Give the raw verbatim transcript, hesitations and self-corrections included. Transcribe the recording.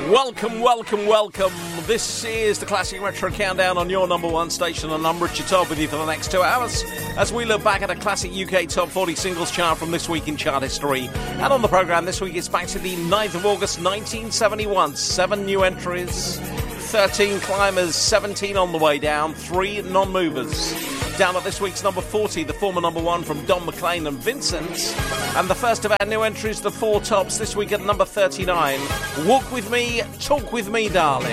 Welcome, welcome, welcome. This is the Classic Retro Countdown on your number one station, and I'm Richard Todd with you for the next two hours as we look back at a classic U K Top forty singles chart from this week in chart history. And on the programme this week, it's back to the ninth of August nineteen seventy-one. Seven new entries, thirteen climbers, seventeen on the way down, three non-movers. Down at this week's number forty, the former number one from Don McLean and Vincent. And the first of our new entries, the four tops, this week at number thirty-nine. Walk with me, talk with me, darling.